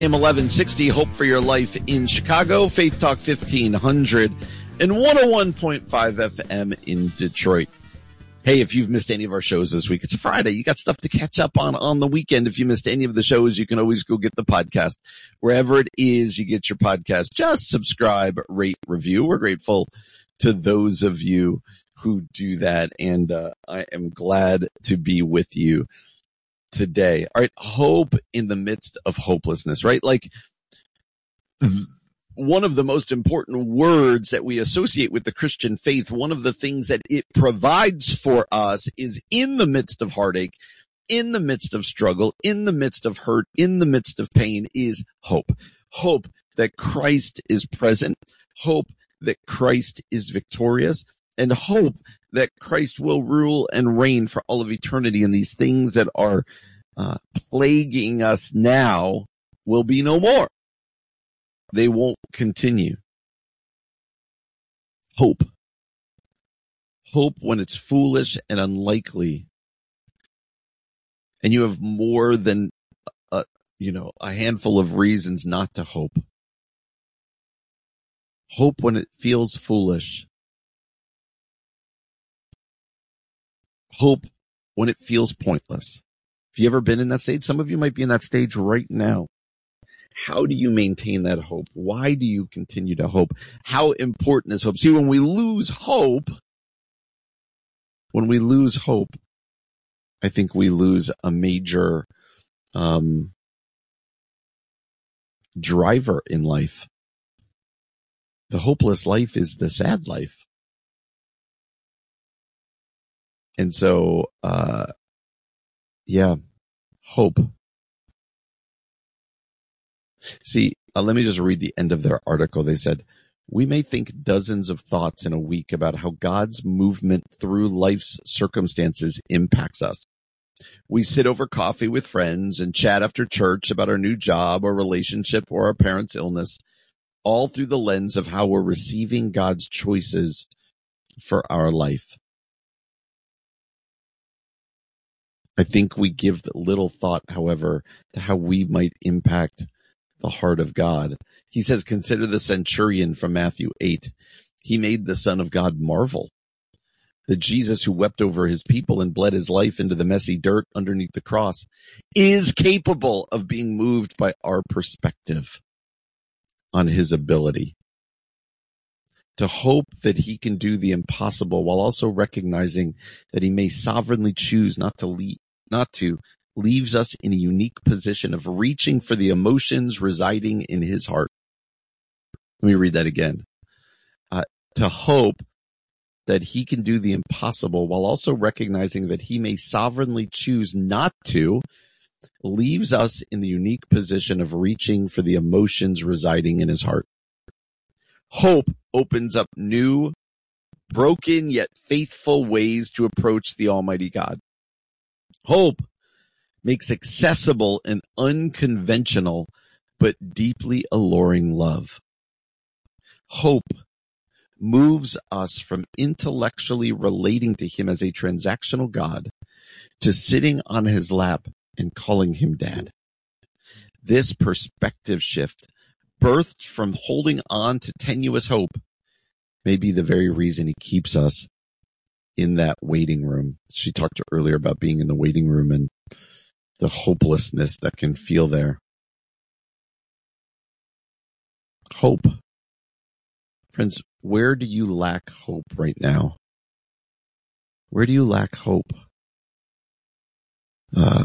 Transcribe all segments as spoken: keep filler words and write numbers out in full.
A M eleven sixty, Hope for Your Life in Chicago, Faith Talk fifteen hundred, and one oh one point five F M in Detroit. Hey, if you've missed any of our shows this week, it's a Friday. You got stuff to catch up on on the weekend. If you missed any of the shows, you can always go get the podcast. Wherever it is you get your podcast, just subscribe, rate, review. We're grateful to those of you who do that, and uh, I am glad to be with you today. All right, hope in the midst of hopelessness, right? Like, one of the most important words that we associate with the Christian faith, one of the things that it provides for us is in the midst of heartache, in the midst of struggle, in the midst of hurt, in the midst of pain is hope. Hope that Christ is present, hope that Christ is victorious, and hope that Christ will rule and reign for all of eternity, and these things that are uh, plaguing us now will be no more. They won't continue. Hope. Hope when it's foolish and unlikely, and you have more than a, you know, a handful of reasons not to hope. Hope when it feels foolish. Hope when it feels pointless. Have you ever been in that stage? Some of you might be in that stage right now. How do you maintain that hope? Why do you continue to hope? How important is hope? See, when we lose hope, when we lose hope, I think we lose a major um, driver in life. The hopeless life is the sad life. And so, uh, yeah, hope. See, uh, let me just read the end of their article. They said, we may think dozens of thoughts in a week about how God's movement through life's circumstances impacts us. We sit over coffee with friends and chat after church about our new job or relationship or our parents' illness, all through the lens of how we're receiving God's choices for our life. I think we give little thought, however, to how we might impact the heart of God. He says, consider the centurion from Matthew eight. He made the Son of God marvel. The Jesus who wept over his people and bled his life into the messy dirt underneath the cross is capable of being moved by our perspective on his ability to hope that he can do the impossible while also recognizing that he may sovereignly choose not to lead, not to leaves us in a unique position of reaching for the emotions residing in his heart. Let me read that again. Uh, to hope that he can do the impossible while also recognizing that he may sovereignly choose not to leaves us in the unique position of reaching for the emotions residing in his heart. Hope opens up new, broken yet faithful ways to approach the Almighty God. Hope makes accessible an unconventional but deeply alluring love. Hope moves us from intellectually relating to him as a transactional God to sitting on his lap and calling him Dad. This perspective shift, birthed from holding on to tenuous hope, may be the very reason he keeps us in that waiting room. She talked earlier about being in the waiting room and the hopelessness that can feel there. Hope. Friends, where do you lack hope right now? Where do you lack hope? Uh,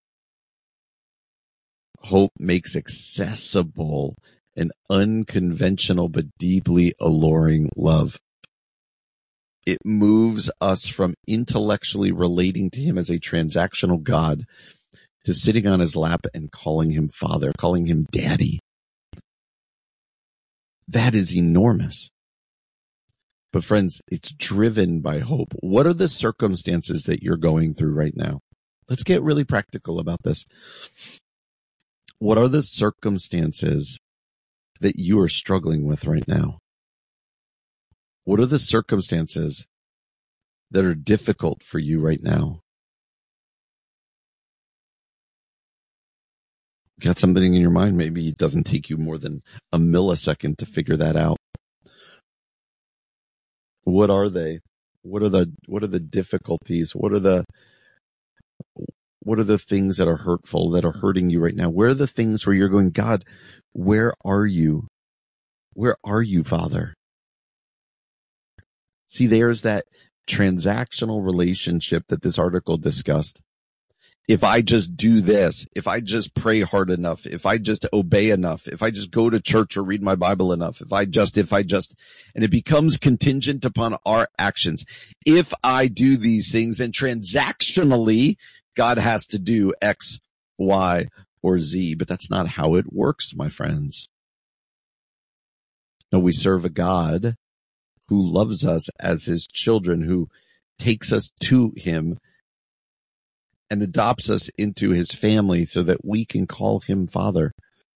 hope makes accessible an unconventional but deeply alluring love. It moves us from intellectually relating to him as a transactional God to sitting on his lap and calling him Father, calling him Daddy. That is enormous. But friends, it's driven by hope. What are the circumstances that you're going through right now? Let's get really practical about this. What are the circumstances that you are struggling with right now? What are the circumstances that are difficult for you right now? Got something in your mind? Maybe it doesn't take you more than a millisecond to figure that out. What are they? What are the what are the difficulties? What are the what are the things that are hurtful, that are hurting you right now? Where are the things where you're going, God, where are you? Where are you, Father? See, there's that transactional relationship that this article discussed. If I just do this, if I just pray hard enough, if I just obey enough, if I just go to church or read my Bible enough, if I just, if I just, and it becomes contingent upon our actions. If I do these things, then transactionally, God has to do X, Y, or Z. But that's not how it works, my friends. No, we serve a God who loves us as his children, who takes us to him and adopts us into his family so that we can call him Father.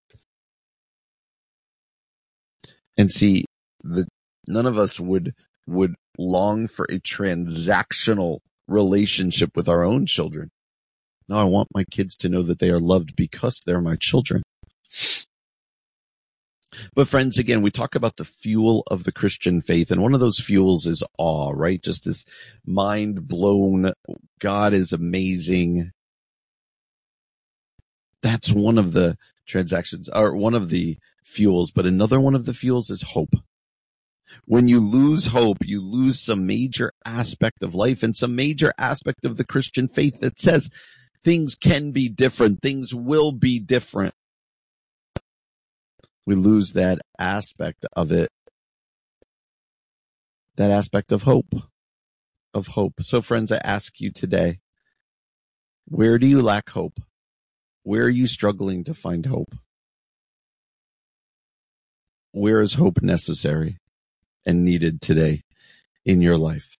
And see, the, none of us would would long for a transactional relationship with our own children. No, I want my kids to know that they are loved because they're my children. But friends, again, we talk about the fuel of the Christian faith, and one of those fuels is awe, right? Just this mind blown, God is amazing. That's one of the transactions, or one of the fuels, but another one of the fuels is hope. When you lose hope, you lose some major aspect of life and some major aspect of the Christian faith that says things can be different, things will be different. We lose that aspect of it, that aspect of hope, of hope. So friends, I ask you today, where do you lack hope? Where are you struggling to find hope? Where is hope necessary and needed today in your life?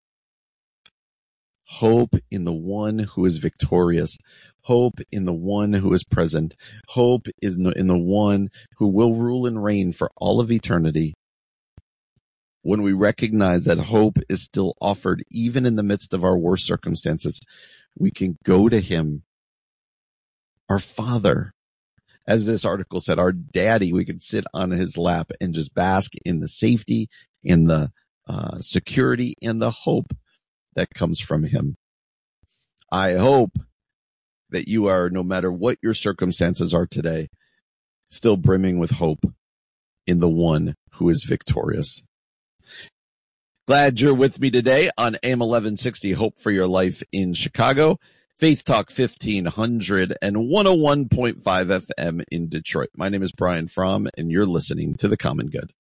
Hope in the one who is victorious. Hope in the one who is present. Hope is in the one who will rule and reign for all of eternity. When we recognize that hope is still offered even in the midst of our worst circumstances, we can go to him, our Father. As this article said, our daddy, we can sit on his lap and just bask in the safety, in the uh, security, and the hope that comes from him. I hope that you are, no matter what your circumstances are today, still brimming with hope in the one who is victorious. Glad you're with me today on A M eleven sixty, Hope for Your Life in Chicago, Faith Talk fifteen hundred and one oh one point five F M in Detroit. My name is Brian Fromm, and you're listening to The Common Good.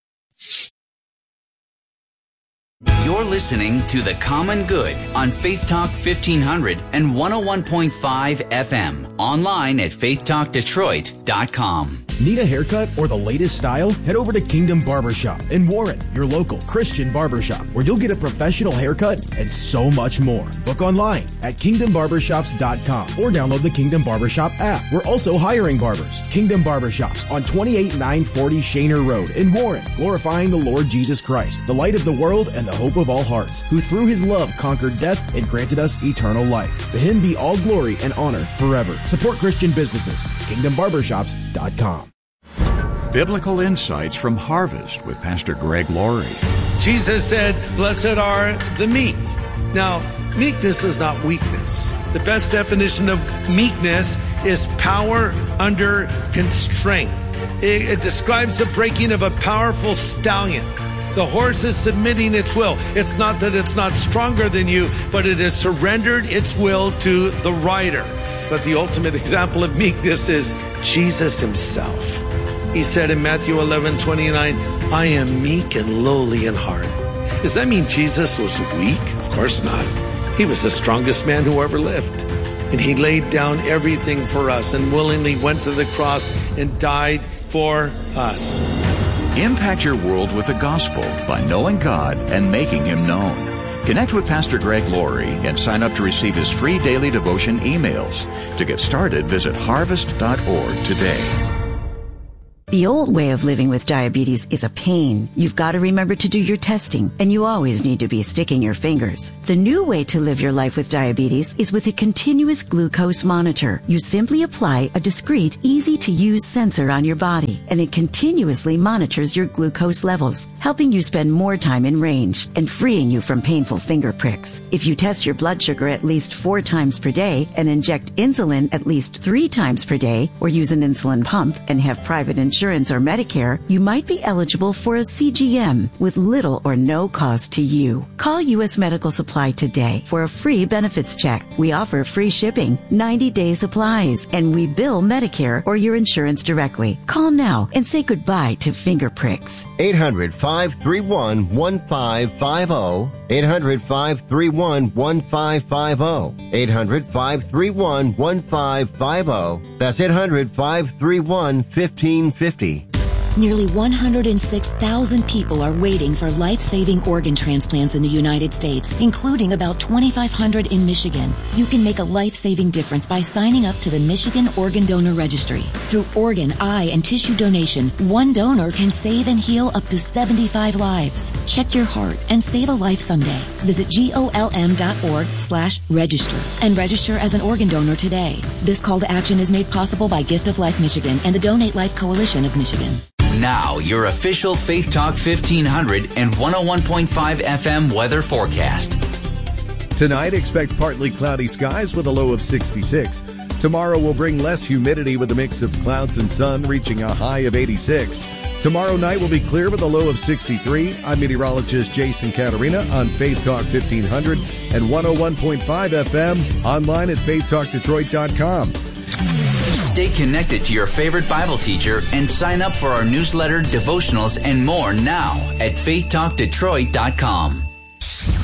You're listening to The Common Good on Faith Talk fifteen hundred and one oh one point five F M. Online at faith talk detroit dot com. Need a haircut or the latest style? Head over to Kingdom Barbershop in Warren, your local Christian barbershop, where you'll get a professional haircut and so much more. Book online at kingdom barbershops dot com or download the Kingdom Barbershop app. We're also hiring barbers. Kingdom Barbershops on twenty-eight nine forty Shaner Road in Warren, glorifying the Lord Jesus Christ, the light of the world and the hope of all hearts, who through his love conquered death and granted us eternal life. To him be all glory and honor forever. Support Christian businesses. kingdom barbershops dot com. Biblical Insights from Harvest with Pastor Greg Laurie. Jesus said, "Blessed are the meek." Now, meekness is not weakness. The best definition of meekness is power under constraint. It, it describes the breaking of a powerful stallion. The horse is submitting its will. It's not that it's not stronger than you, but it has surrendered its will to the rider. But the ultimate example of meekness is Jesus himself. He said in Matthew eleven twenty-nine, "I am meek and lowly in heart." Does that mean Jesus was weak? Of course not. He was the strongest man who ever lived. And he laid down everything for us and willingly went to the cross and died for us. Impact your world with the gospel by knowing God and making him known. Connect with Pastor Greg Laurie and sign up to receive his free daily devotion emails. To get started, visit harvest dot org today. The old way of living with diabetes is a pain. You've got to remember to do your testing, and you always need to be sticking your fingers. The new way to live your life with diabetes is with a continuous glucose monitor. You simply apply a discreet, easy-to-use sensor on your body, and it continuously monitors your glucose levels, helping you spend more time in range and freeing you from painful finger pricks. If you test your blood sugar at least four times per day and inject insulin at least three times per day, or use an insulin pump and have private insurance, Insurance or Medicare, you might be eligible for a C G M with little or no cost to you. Call U S Medical Supply today for a free benefits check. We offer free shipping, ninety day supplies, and we bill Medicare or your insurance directly. Call now and say goodbye to finger pricks. eight hundred, five three one, one five five zero. eight hundred, five three one, one five five zero. eight hundred, five three one, one five five zero. That's eight hundred, five three one, one five five zero. Nearly one hundred six thousand people are waiting for life-saving organ transplants in the United States, including about twenty-five hundred in Michigan. You can make a life-saving difference by signing up to the Michigan Organ Donor Registry. Through organ, eye, and tissue donation, one donor can save and heal up to seventy-five lives. Check your heart and save a life someday. Visit golm.org slash register and register as an organ donor today. This call to action is made possible by Gift of Life Michigan and the Donate Life Coalition of Michigan. Now, your official Faith Talk fifteen hundred and one oh one point five F M weather forecast. Tonight, expect partly cloudy skies with a low of sixty-six. Tomorrow will bring less humidity with a mix of clouds and sun, reaching a high of eighty-six. Tomorrow night will be clear with a low of sixty-three. I'm meteorologist Jason Caterina on Faith Talk fifteen hundred and one oh one point five F M, online at faith talk detroit dot com. Stay connected to your favorite Bible teacher and sign up for our newsletter, devotionals, and more now at faith talk detroit dot com.